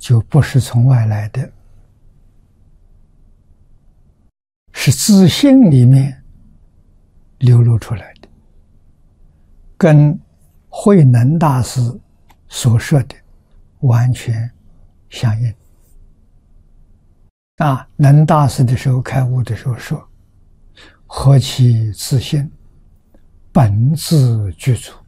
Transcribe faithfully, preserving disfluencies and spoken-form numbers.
就不是从外来的，是自性里面流露出来的，跟慧能大师所说的完全相应。啊，能大师的时候开悟的时候说：“何其自性，本自具足。”